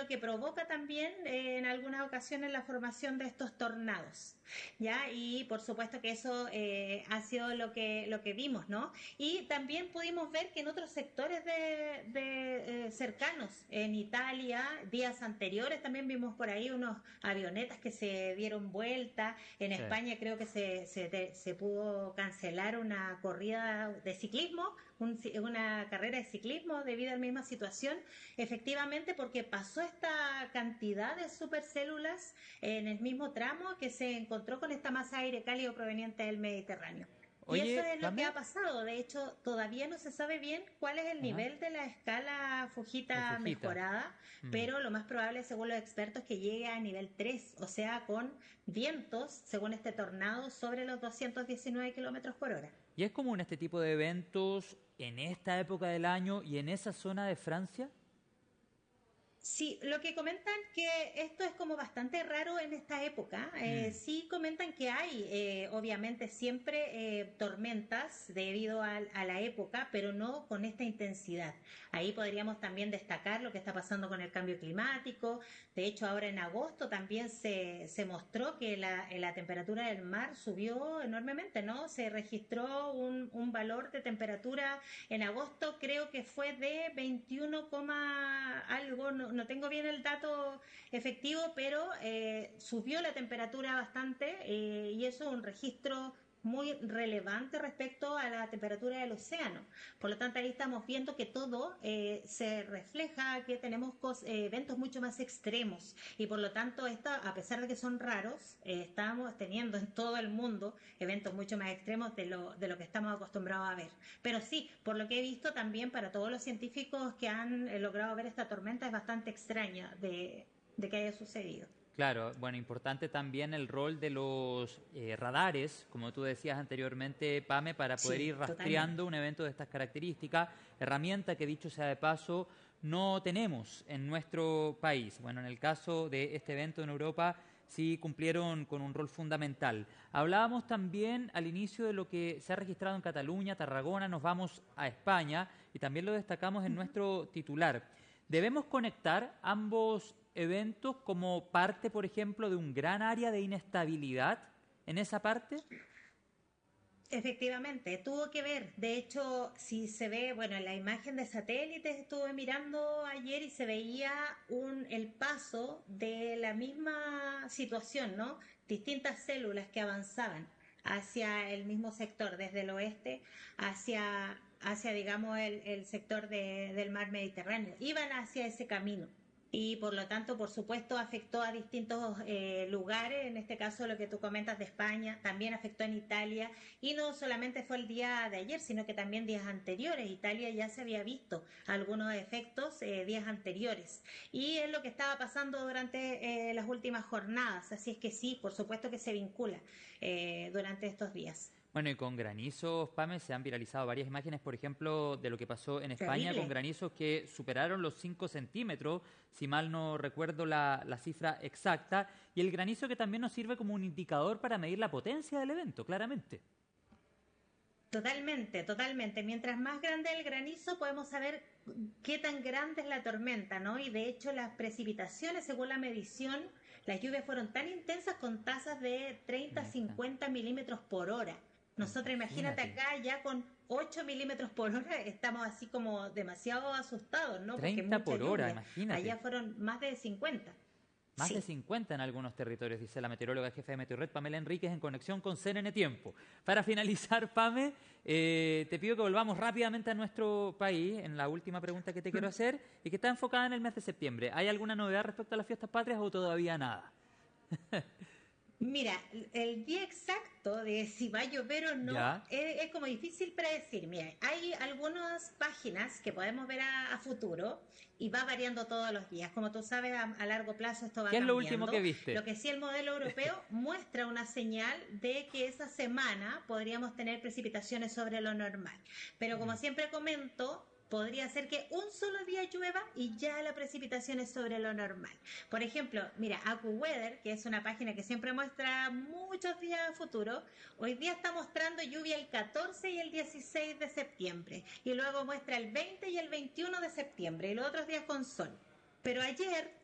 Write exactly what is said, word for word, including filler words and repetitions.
lo que provoca también eh, en algunas ocasiones la formación de estos tornados, ¿ya? Y por supuesto que eso eh, ha sido lo que, lo que vimos, ¿no? Y también pudimos ver que en otros sectores de, de eh, cercanos, en Italia, días anteriores también vimos por ahí unos avionetas que se dieron vuelta. En Sí. España creo que se, se, te- se pudo cancelar una corrida de ciclismo, un ci- una carrera de ciclismo debido a la misma situación, efectivamente porque pasó esta cantidad de supercélulas en el mismo tramo que se encontró con esta masa de aire cálido proveniente del Mediterráneo. Y eso Oye, es lo que ha Pame, pasado. De hecho, todavía no se sabe bien cuál es el ajá, nivel de la escala de Fujita Fujita. mejorada, Mm. pero lo más probable, según los expertos, es que llegue a nivel tres, o sea, con vientos, según este tornado, sobre los doscientos diecinueve kilómetros por hora. ¿Y es común este tipo de eventos en esta época del año y en esa zona de Francia? Sí, lo que comentan que esto es como bastante raro en esta época. Eh, Mm. sí comentan que hay, eh, obviamente, siempre eh, tormentas debido a, a la época, pero no con esta intensidad. Ahí podríamos también destacar lo que está pasando con el cambio climático. De hecho, ahora en agosto también se, se mostró que la, la temperatura del mar subió enormemente, ¿no? Se registró un, un valor de temperatura en agosto, creo que fue de veintiuno, algo, no, no tengo bien el dato efectivo, pero eh, subió la temperatura bastante eh, y eso es un registro muy relevante respecto a la temperatura del océano. Por lo tanto, ahí estamos viendo que todo eh, se refleja, que tenemos cos, eh, eventos mucho más extremos y por lo tanto, esta, a pesar de que son raros, eh, estamos teniendo en todo el mundo eventos mucho más extremos de lo, de lo que estamos acostumbrados a ver. Pero sí, por lo que he visto también para todos los científicos que han eh, logrado ver esta tormenta es bastante extraña de, de que haya sucedido. Claro, bueno, importante también el rol de los eh, radares, como tú decías anteriormente, Pame, para poder ir Sí, totalmente. rastreando un evento de estas características, herramienta que dicho sea de paso, no tenemos en nuestro país. Bueno, en el caso de este evento en Europa sí cumplieron con un rol fundamental. Hablábamos también al inicio de lo que se ha registrado en Cataluña, Tarragona, nos vamos a España y también lo destacamos en nuestro titular. Debemos conectar ambos eventos como parte, por ejemplo, de un gran área de inestabilidad en esa parte. Efectivamente, tuvo que ver. De hecho, si se ve, bueno, en la imagen de satélites estuve mirando ayer y se veía un, el paso de la misma situación, ¿no? Distintas células que avanzaban hacia el mismo sector, desde el oeste hacia, hacia digamos, el, el sector de- del mar Mediterráneo. Iban hacia ese camino y por lo tanto, por supuesto, afectó a distintos eh, lugares, en este caso lo que tú comentas de España, también afectó en Italia y no solamente fue el día de ayer, sino que también días anteriores. Italia ya se había visto algunos efectos eh, días anteriores y es lo que estaba pasando durante eh, las últimas jornadas, así es que sí, por supuesto que se vincula eh, durante estos días. Bueno, y con granizos, Pame, se han viralizado varias imágenes, por ejemplo, de lo que pasó en España con Terrible. granizos que superaron los cinco centímetros, si mal no recuerdo la, la cifra exacta, y el granizo que también nos sirve como un indicador para medir la potencia del evento, claramente. Totalmente, totalmente. Mientras más grande el granizo, podemos saber qué tan grande es la tormenta, ¿no? Y de hecho, las precipitaciones, según la medición, las lluvias fueron tan intensas con tasas de treinta a Mira, cincuenta milímetros por hora. Nosotros, imagínate imagínate. acá, ya con ocho milímetros por hora, estamos así como demasiado asustados, ¿no? Porque treinta mucha por hora, lluvia. imagínate. Allá fueron más de cincuenta. Más de Sí. cincuenta en algunos territorios, dice la meteoróloga jefe de Meteorred, Pamela Enríquez, en conexión con C N N Tiempo. Para finalizar, Pame, eh, te pido que volvamos rápidamente a nuestro país en la última pregunta que te quiero hacer y que está enfocada en el mes de septiembre. ¿Hay alguna novedad respecto a las fiestas patrias o todavía nada? Mira, el día exacto de si va a llover o no ¿Ya? es, es como difícil predecir. Mira, hay algunas páginas que podemos ver a, a futuro y va variando todos los días. Como tú sabes, a, a largo plazo esto va ¿Qué es lo último que cambiando. Lo viste? que sí el modelo europeo muestra una señal de que esa semana podríamos tener precipitaciones sobre lo normal. Pero como Mm. siempre comento, podría ser que un solo día llueva y ya la precipitación es sobre lo normal. Por ejemplo, mira, AccuWeather, que es una página que siempre muestra muchos días a futuro, hoy día está mostrando lluvia el catorce y el dieciséis de septiembre, y luego muestra el veinte y el veintiuno de septiembre, y los otros días con sol. Pero ayer